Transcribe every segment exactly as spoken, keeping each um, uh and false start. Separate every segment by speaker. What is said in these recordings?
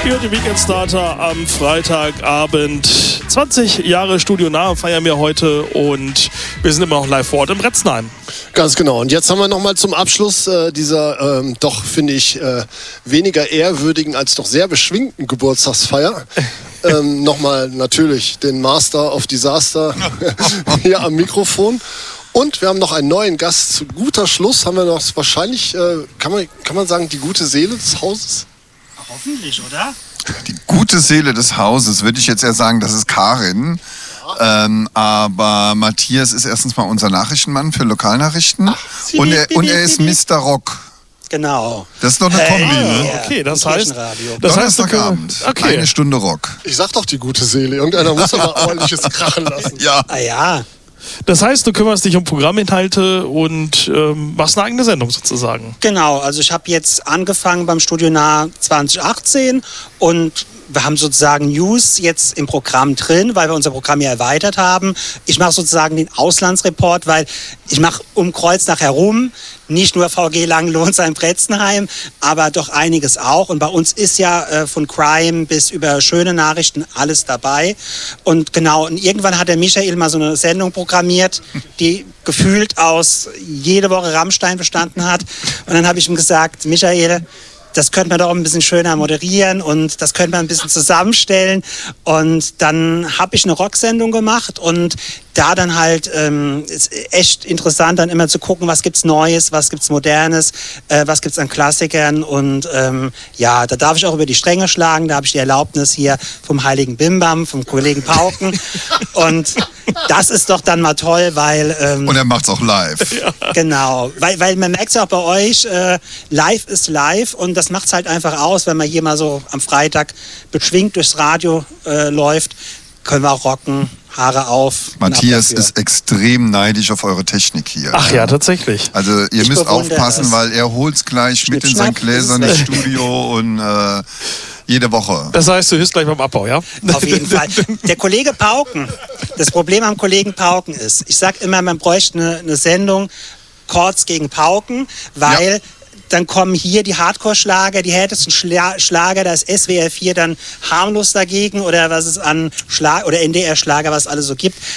Speaker 1: Ihr die Weekend Starter am Freitagabend. zwanzig Jahre Studio Nah feiern wir heute und wir sind immer noch live vor Ort im Retzenheim.
Speaker 2: Ganz genau. Und jetzt haben wir nochmal zum Abschluss äh, dieser ähm, doch, finde ich, äh, weniger ehrwürdigen als doch sehr beschwingten Geburtstagsfeier. ähm, nochmal natürlich den Master of Disaster hier am Mikrofon. Und wir haben noch einen neuen Gast. Zu guter Schluss haben wir noch wahrscheinlich, äh, kann man, kann man sagen, die gute Seele des Hauses?
Speaker 3: Hoffentlich, oder?
Speaker 4: Die gute Seele des Hauses, würde ich jetzt eher sagen, das ist Karin. Ähm, aber Matthias ist erstens mal unser Nachrichtenmann für Lokalnachrichten. Ach, und, er, und er ist Mister Rock.
Speaker 3: Genau.
Speaker 4: Das ist doch eine Kombi,
Speaker 3: hey,
Speaker 4: ne?
Speaker 3: yeah.
Speaker 1: Okay, das heißt,
Speaker 4: das heißt Donnerstagabend,
Speaker 1: okay.
Speaker 4: Eine Stunde Rock.
Speaker 2: Ich sag doch die gute Seele. Irgendeiner muss aber ordentliches krachen lassen.
Speaker 4: Ja.
Speaker 3: Ah ja.
Speaker 1: Das heißt, du kümmerst dich um Programminhalte und ähm, machst eine eigene Sendung sozusagen.
Speaker 3: Genau, also ich habe jetzt angefangen beim Studio Nah zwanzig achtzehn und wir haben sozusagen News jetzt im Programm drin, weil wir unser Programm ja erweitert haben. Ich mache sozusagen den Auslandsreport, weil ich mache um Kreuznach herum nicht nur V G Langenlohnsheim-Bretzenheim, aber doch einiges auch. Und bei uns ist ja äh, von Crime bis über schöne Nachrichten alles dabei. Und genau, und irgendwann hat der Michael mal so eine Sendung programmiert, die gefühlt aus jede Woche Rammstein bestanden hat. Und dann habe ich ihm gesagt, Michael, das könnte man doch ein bisschen schöner moderieren und das könnte man ein bisschen zusammenstellen. Und dann habe ich eine Rocksendung gemacht und da dann halt ähm, ist echt interessant, dann immer zu gucken, was gibt's Neues, was gibt's Modernes, äh, was gibt's an Klassikern. Und ähm, ja, da darf ich auch über die Stränge schlagen. Da habe ich die Erlaubnis hier vom Heiligen Bimbam, vom Kollegen Pauken. Und das ist doch dann mal toll, weil... Ähm,
Speaker 4: und er macht's auch live.
Speaker 3: Ja. Genau, weil, weil man merkt ja auch bei euch, äh, live ist live und das macht's halt einfach aus, wenn man hier mal so am Freitag beschwingt durchs Radio äh, läuft, können wir auch rocken. Haare auf.
Speaker 4: Matthias ist extrem neidisch auf eure Technik hier.
Speaker 1: Ach ja, tatsächlich.
Speaker 4: Also ihr
Speaker 3: ich
Speaker 4: müsst aufpassen, weil er holt's gleich mit in sein gläsernes Studio und äh, jede Woche.
Speaker 1: Das heißt, du hilfst gleich beim Abbau, ja?
Speaker 3: Auf jeden Fall. Der Kollege Pauken, das Problem am Kollegen Pauken ist, ich sag immer, man bräuchte eine, eine Sendung Chords gegen Pauken, weil... Ja. Dann kommen hier die Hardcore-Schlager, die härtesten Schla- Schlager, da ist S W R vier dann harmlos dagegen oder was es an Schlag oder N D R-Schlager, was es alles so gibt.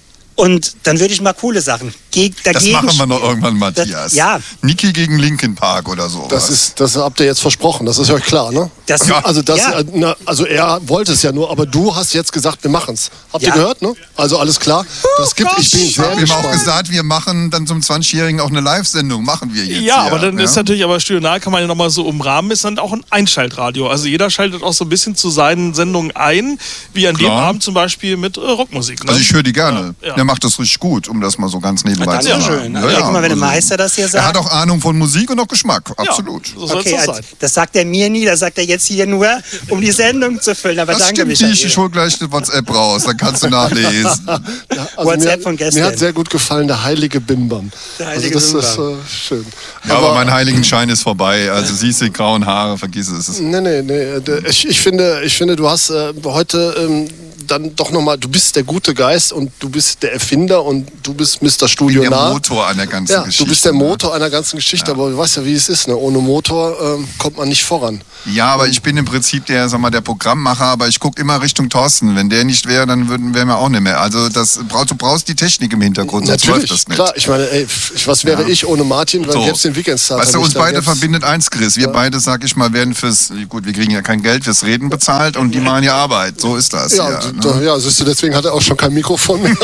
Speaker 3: Und dann würde ich mal coole Sachen Ge- dagegen.
Speaker 4: Das machen wir noch irgendwann, Matthias.
Speaker 3: Das, ja.
Speaker 4: Niki gegen Linkin Park oder so.
Speaker 2: Das ist, das habt ihr jetzt versprochen, das ist euch klar, ne?
Speaker 3: Das,
Speaker 2: ja. Also, das,
Speaker 3: ja.
Speaker 2: na, also er wollte es ja nur, aber du hast jetzt gesagt, wir machen's. Habt
Speaker 3: ja.
Speaker 2: ihr gehört, ne? Also alles klar. Das gibt, ich bin sehr
Speaker 4: Wir haben
Speaker 2: gespannt.
Speaker 4: auch gesagt, wir machen dann zum zwanzigjährigen auch eine Live-Sendung, machen wir jetzt.
Speaker 1: Ja,
Speaker 4: hier,
Speaker 1: aber dann
Speaker 4: ja?
Speaker 1: ist natürlich, aber Studio Nah kann man ja nochmal so umrahmen, ist dann auch ein Einschaltradio. Also jeder schaltet auch so ein bisschen zu seinen Sendungen ein, wie an
Speaker 4: Klar.
Speaker 1: dem Abend zum Beispiel mit äh, Rockmusik. Ne?
Speaker 4: Also ich höre die gerne.
Speaker 1: Ja, ja.
Speaker 4: Der macht das richtig gut, um das mal so ganz nebenbei zu
Speaker 3: Danke
Speaker 4: sagen.
Speaker 3: schön. Ja, ja. Guck mal, wenn der Meister das hier sagt.
Speaker 4: Er hat auch Ahnung von Musik und auch Geschmack, absolut.
Speaker 1: Ja, so soll es
Speaker 3: Okay,
Speaker 1: doch
Speaker 3: also,
Speaker 1: sein.
Speaker 3: das sagt er mir nie, das sagt er jetzt hier nur, um die Sendung zu füllen. Aber
Speaker 4: Das
Speaker 3: danke,
Speaker 4: stimmt
Speaker 3: Michael.
Speaker 4: nicht, ich hol gleich eine WhatsApp raus, dann kannst du nachlesen.
Speaker 2: Ja, also
Speaker 3: WhatsApp
Speaker 2: mir,
Speaker 3: von gestern.
Speaker 2: Mir hat sehr gut gefallen, der heilige Bimbam.
Speaker 3: Der heilige
Speaker 2: also das
Speaker 3: Bimbam.
Speaker 2: ist äh, schön.
Speaker 4: Ja, aber, aber mein Heiligenschein ist vorbei, also siehst du die grauen Haare, vergiss es.
Speaker 2: Nee, nee, nee. Ich, ich, finde, ich finde, du hast äh, heute ähm, dann doch nochmal, du bist der gute Geist und du bist der Erfinder und du bist Mister Studio
Speaker 4: der
Speaker 2: Nah.
Speaker 4: Motor an der ganzen
Speaker 2: ja,
Speaker 4: Geschichte.
Speaker 2: Du bist der Motor einer ganzen Geschichte, ja. Aber du weißt ja, wie es ist. Ne? Ohne Motor ähm, kommt man nicht voran.
Speaker 4: Ja, aber ich bin im Prinzip der, sag mal, der Programmmacher, aber ich gucke immer Richtung Thorsten. Wenn der nicht wäre, dann würden wären wir auch nicht mehr. Also das, du brauchst die Technik im Hintergrund, sonst
Speaker 2: Natürlich,
Speaker 4: läuft das nicht.
Speaker 2: Klar, ich meine, ey, was wäre ja. ich ohne Martin, dann
Speaker 4: so.
Speaker 2: gäbe es den Weekend Starter.
Speaker 4: Weißt du, uns
Speaker 2: nicht,
Speaker 4: beide
Speaker 2: gäb's...
Speaker 4: verbindet eins, Chris. Wir ja. beide, sag ich mal, werden fürs, gut, wir kriegen ja kein Geld fürs Reden bezahlt und die machen ja Arbeit. So ist das.
Speaker 2: Ja,
Speaker 4: hier,
Speaker 2: da,
Speaker 4: ne?
Speaker 2: ja, siehst du, deswegen hat er auch schon kein Mikrofon mehr.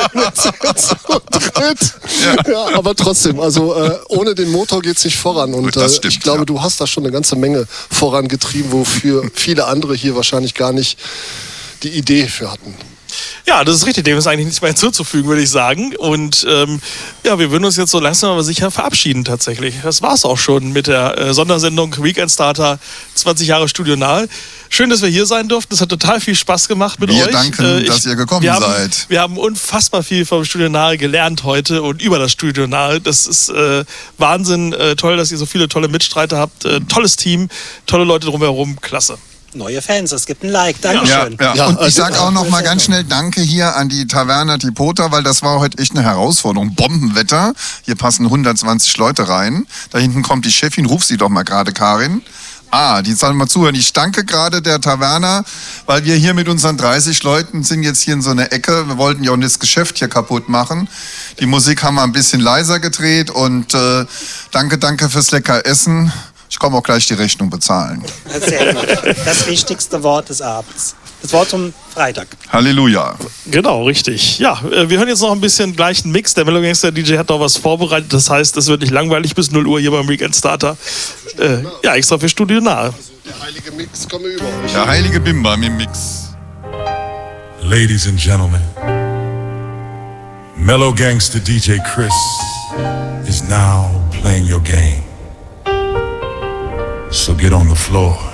Speaker 2: ja. ja, aber trotzdem, also äh, ohne den Motor geht es nicht voran. Und
Speaker 4: Gut, das
Speaker 2: äh,
Speaker 4: stimmt,
Speaker 2: ich glaube,
Speaker 4: ja.
Speaker 2: du hast da schon eine ganze Menge vorangetrieben, wofür viele andere hier wahrscheinlich gar nicht die Idee für hatten.
Speaker 1: Ja, das ist richtig, dem ist eigentlich nichts mehr hinzuzufügen, würde ich sagen. Und ähm, ja, wir würden uns jetzt so langsam aber sicher verabschieden tatsächlich. Das war's auch schon mit der äh, Sondersendung Weekend Starter zwanzig Jahre Studio Nah. Schön, dass wir hier sein durften. Es hat total viel Spaß gemacht mit
Speaker 4: wir
Speaker 1: euch.
Speaker 4: Wir danken,
Speaker 1: äh, ich,
Speaker 4: dass ihr gekommen
Speaker 1: wir haben,
Speaker 4: seid.
Speaker 1: Wir haben unfassbar viel vom Studio Nah gelernt heute und über das Studio Nah. Das ist äh, Wahnsinn. Äh, toll, dass ihr so viele tolle Mitstreiter habt. Äh, tolles Team, tolle Leute drumherum. Klasse.
Speaker 3: Neue Fans, es gibt ein Like, Dankeschön.
Speaker 4: Ja, ja.
Speaker 2: Ja,
Speaker 4: und ich
Speaker 2: also,
Speaker 4: sage auch noch mal ganz schnell Danke hier an die Taverna Tipota, weil das war heute echt eine Herausforderung. Bombenwetter, hier passen hundertzwanzig Leute rein. Da hinten kommt die Chefin, ruf sie doch mal gerade, Karin. Ah, die sollen mal zuhören. Ich danke gerade der Taverna, weil wir hier mit unseren dreißig Leuten sind jetzt hier in so einer Ecke. Wir wollten ja auch das Geschäft hier kaputt machen. Die Musik haben wir ein bisschen leiser gedreht und äh, danke, danke fürs lecker Essen. Ich komme auch gleich die Rechnung bezahlen.
Speaker 3: Sehr gut. Das wichtigste Wort des Abends. Das Wort zum Freitag.
Speaker 4: Halleluja.
Speaker 1: Genau, richtig. Ja, wir hören jetzt noch ein bisschen gleich einen Mix. Der Mellow Gangster D J hat noch was vorbereitet. Das heißt, es wird nicht langweilig bis null Uhr hier beim Weekend Starter. Äh, ja, extra für Studio nahe.
Speaker 2: Der heilige Mix komme über euch.
Speaker 4: Der heilige Bimba im Mix.
Speaker 5: Ladies and gentlemen, Mellow Gangster D J Chris is now playing your game. So get on the floor